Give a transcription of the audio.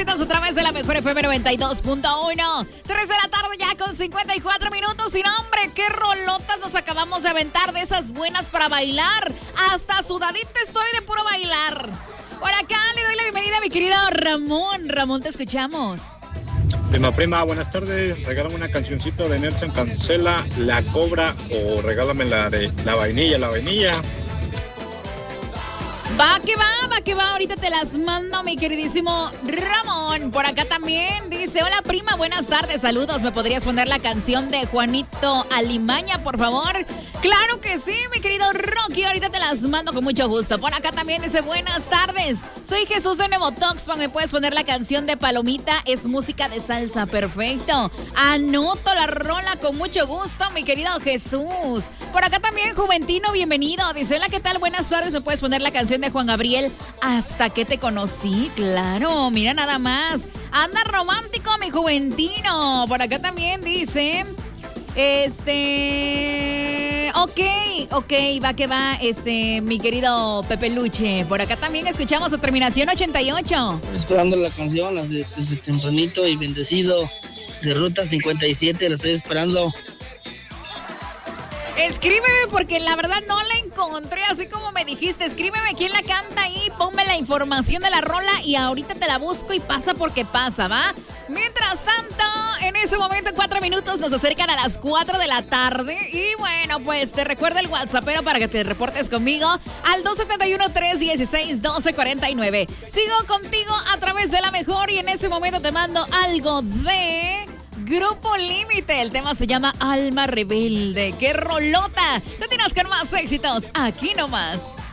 éxitos a través de la mejor FM 92.1. 3 de la tarde ya con 54 minutos. Y no, hombre, qué rolotas nos acabamos de aventar de esas buenas para bailar. Hasta sudadita estoy de puro bailar. Por acá le doy la bienvenida a mi querido Ramón. Ramón, te escuchamos. Prima, buenas tardes. Regálame una cancioncita de Nelson Cancela, La Cobra, o regálame la de La Vainilla. Va que va, ahorita te las mando, mi queridísimo Ramón. Por acá también dice, hola prima, buenas tardes, saludos. ¿Me podrías poner la canción de Juanito Alimaña, por favor? Claro que sí, mi querido Rocky, ahorita te las mando con mucho gusto. Por acá también dice, buenas tardes, soy Jesús de Nuevo Tuxpan, ¿me puedes poner la canción de Palomita? Es música de salsa, perfecto. Anoto la rola con mucho gusto, mi querido Jesús. Por acá también Juventino, bienvenido. Dice, hola, ¿qué tal? Buenas tardes, ¿me puedes poner la canción de Juan Gabriel? Hasta que te conocí, claro, mira nada más. Anda romántico, mi Juventino. Por acá también dice... Ok, va que va, mi querido Pepe Luche. Por acá también escuchamos a terminación 88. Esperando la canción, desde tempranito y bendecido, de Ruta 57, la estoy esperando. Escríbeme porque la verdad no la encontré así como me dijiste. Escríbeme quién la canta ahí, ponme la información de la rola y ahorita te la busco y pasa porque pasa, ¿va? Mientras tanto, en ese momento, en 4 minutos, nos acercan a las 4 de la tarde. Y bueno, pues te recuerdo el WhatsAppero para que te reportes conmigo al 271-316-1249. Sigo contigo a través de la mejor y en ese momento te mando algo de... Grupo Límite, el tema se llama Alma Rebelde. ¡Qué rolota! Continuamos con más éxitos, aquí nomás.